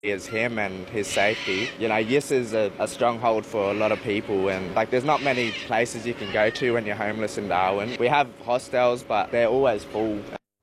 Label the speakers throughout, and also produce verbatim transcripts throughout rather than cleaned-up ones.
Speaker 1: is him and his safety. You know, Yis is a, a stronghold for a lot of people, and like there's not many places you can go to when you're homeless in Darwin. We have hostels, but they're always full.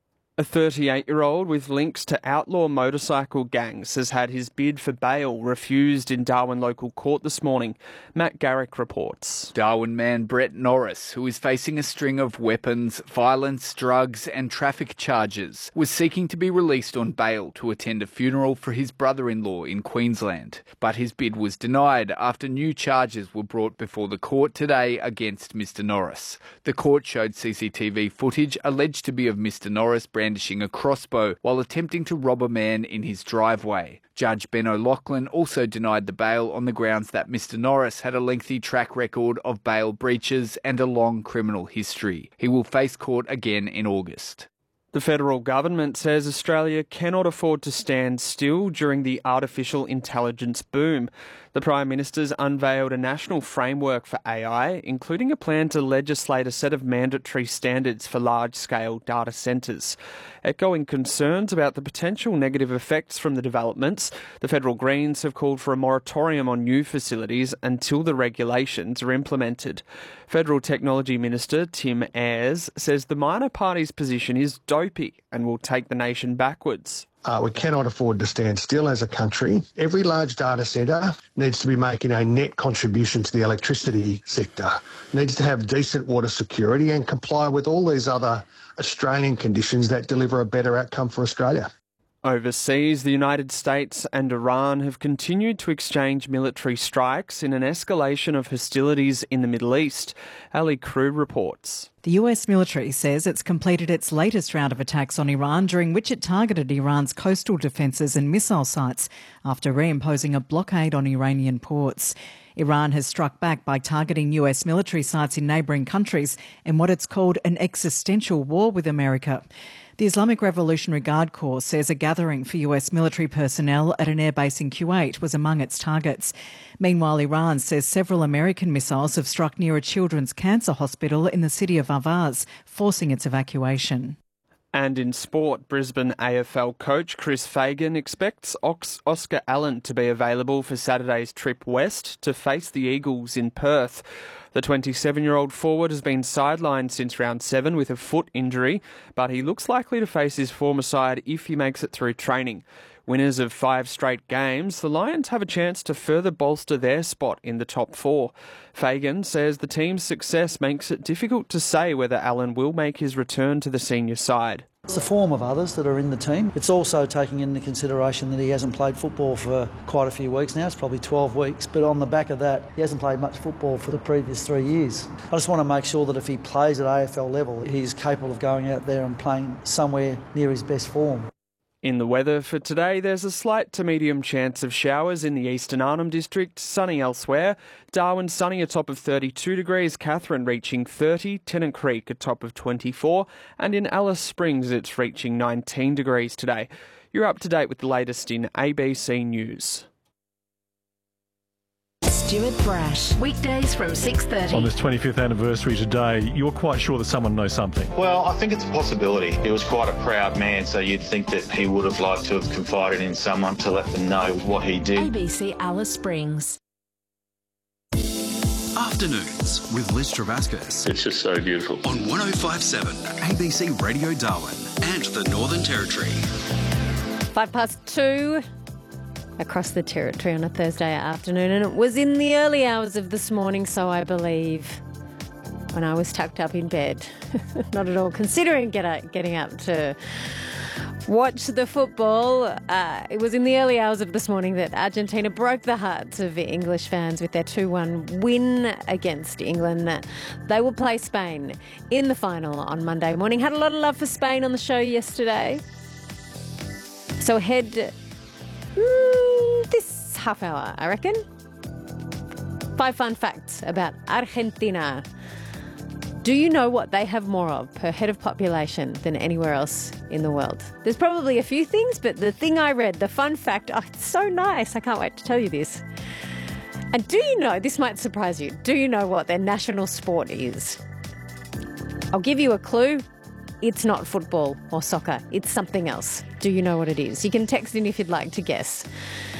Speaker 2: A thirty-eight-year-old with links to outlaw motorcycle gangs has had his bid for bail refused in Darwin local court this morning. Matt Garrick reports.
Speaker 3: Darwin man Brett Norris, who is facing a string of weapons, violence, drugs and traffic charges, was seeking to be released on bail to attend a funeral for his brother-in-law in Queensland. But his bid was denied after new charges were brought before the court today against Mister Norris. The court showed C C T V footage alleged to be of Mister Norris brandishing a crossbow while attempting to rob a man in his driveway. Judge Ben O'Loughlin also denied the bail on the grounds that Mister Norris had a lengthy track record of bail breaches and a long criminal history. He will face court again in August.
Speaker 2: The federal government says Australia cannot afford to stand still during the artificial intelligence boom. The Prime Minister's unveiled a national framework for A I, including a plan to legislate a set of mandatory standards for large-scale data centres. Echoing concerns about the potential negative effects from the developments, the federal Greens have called for a moratorium on new facilities until the regulations are implemented. Federal Technology Minister Tim Ayres says the minor party's position is dopey and will take the nation backwards.
Speaker 4: Uh, we cannot afford to stand still as a country. Every large data centre needs to be making a net contribution to the electricity sector, needs to have decent water security and comply with all these other Australian conditions that deliver a better outcome for Australia.
Speaker 2: Overseas, the United States and Iran have continued to exchange military strikes in an escalation of hostilities in the Middle East. Ali Crew reports.
Speaker 5: The U S military says it's completed its latest round of attacks on Iran, during which it targeted Iran's coastal defences and missile sites after reimposing a blockade on Iranian ports. Iran has struck back by targeting U S military sites in neighbouring countries in what it's called an existential war with America. The Islamic Revolutionary Guard Corps says a gathering for U S military personnel at an airbase in Kuwait was among its targets. Meanwhile, Iran says several American missiles have struck near a children's cancer hospital in the city of Avaz, forcing its evacuation.
Speaker 2: And in sport, Brisbane A F L coach Chris Fagan expects Oscar Allen to be available for Saturday's trip west to face the Eagles in Perth. The twenty-seven-year-old forward has been sidelined since round seven with a foot injury, but he looks likely to face his former side if he makes it through training. Winners of five straight games, the Lions have a chance to further bolster their spot in the top four. Fagan says the team's success makes it difficult to say whether Allen will make his return to the senior side.
Speaker 6: It's the form of others that are in the team. It's also taking into consideration that he hasn't played football for quite a few weeks now. It's probably twelve weeks. But on the back of that, he hasn't played much football for the previous three years. I just want to make sure that if he plays at A F L level, he's capable of going out there and playing somewhere near his best form.
Speaker 2: In the weather for today, there's a slight to medium chance of showers in the eastern Arnhem District, sunny elsewhere. Darwin sunny, a top of thirty-two degrees, Katherine reaching thirty, Tennant Creek a top of twenty-four, and in Alice Springs it's reaching nineteen degrees today. You're up to date with the latest in A B C News.
Speaker 7: Stuart Brash. Weekdays from six thirty.
Speaker 8: On this twenty-fifth anniversary today, you're quite sure that someone knows something.
Speaker 9: Well, I think it's a possibility. He was quite a proud man, so you'd think that he would have liked to have confided in someone to let them know what he did.
Speaker 7: A B C Alice Springs.
Speaker 10: Afternoons with Liz Travascus.
Speaker 9: It's just so beautiful.
Speaker 10: On one oh five point seven A B C Radio Darwin and the Northern Territory.
Speaker 11: Five past two. Across the territory on a Thursday afternoon, and it was in the early hours of this morning, so I believe, when I was tucked up in bed, not at all considering get up, getting up to watch the football. Uh, it was in the early hours of this morning that Argentina broke the hearts of English fans with their two one win against England. They will play Spain in the final on Monday morning. Had a lot of love for Spain on the show yesterday. So ahead... Mm, this half hour, I reckon. Five fun facts about Argentina. Do you know what they have more of per head of population than anywhere else in the world? There's probably a few things, but the thing I read, the fun fact, oh, it's so nice. I can't wait to tell you this. And do you know, this might surprise you, do you know what their national sport is? I'll give you a clue. it's not football or soccer. It's something else. Do you know what it is? You can text in if you'd like to guess.